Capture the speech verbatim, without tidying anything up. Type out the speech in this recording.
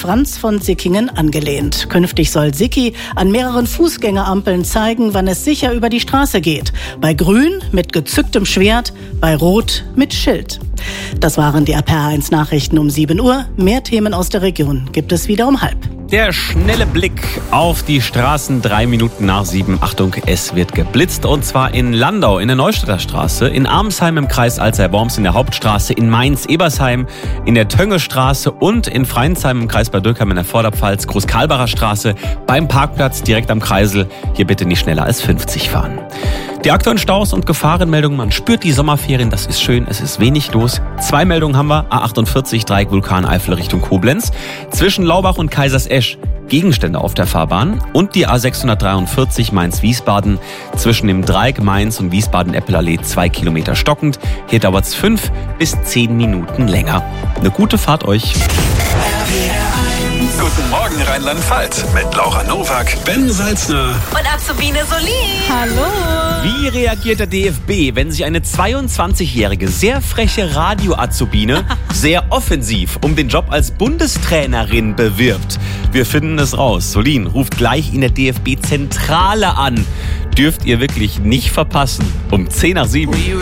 Franz von Sickingen angelehnt. Künftig soll Sicki an mehreren Fußgängerampeln zeigen, wann es sicher über die Straße geht. Bei Grün mit gezücktem Schwert, bei Rot mit Schild. Das waren die R P R eins Nachrichten um sieben Uhr. Mehr Themen aus der Region gibt es wieder um halb. Der schnelle Blick auf die Straßen, drei Minuten nach sieben. Achtung, es wird geblitzt. Und zwar in Landau, in der Neustädter Straße, in Armsheim im Kreis Alzey-Worms in der Hauptstraße, in Mainz-Ebersheim, in der Töngestraße und in Freinsheim im Kreis Bad Dürkheim in der Vorderpfalz, Groß-Karlbacher Straße, beim Parkplatz direkt am Kreisel. Hier bitte nicht schneller als fünfzig fahren. Die aktuellen Staus und Gefahrenmeldungen, man spürt die Sommerferien, das ist schön, es ist wenig los. Zwei Meldungen haben wir, A achtundvierzig, Dreieck Vulkaneifel Richtung Koblenz. Zwischen Laubach und Kaisersesch Gegenstände auf der Fahrbahn. Und die A sechshundertdreiundvierzig Mainz-Wiesbaden zwischen dem Dreieck Mainz und Wiesbaden-Eppelallee zwei Kilometer stockend. Hier dauert es fünf bis zehn Minuten länger. Eine gute Fahrt euch. Guten Morgen Rheinland-Pfalz mit Laura Nowak, Ben Salzner und Azubine Solin. Hallo. Wie reagiert der D F B, wenn sich eine zweiundzwanzigjährige, sehr freche Radio-Azubine sehr offensiv um den Job als Bundestrainerin bewirbt? Wir finden es raus. Solin ruft gleich in der D F B-Zentrale an. Dürft ihr wirklich nicht verpassen. Um zehn nach sieben.